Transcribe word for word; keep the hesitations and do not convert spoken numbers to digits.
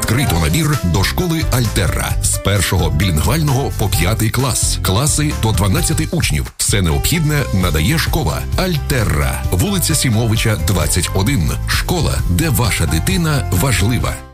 відкрито набір до школи Альтерра. З першого білінгвального по п'ятий клас. Класи до дванадцяти учнів. Все необхідне надає школа Альтерра. Вулиця Сімовича, двадцять один. Школа, де ваша дитина важлива.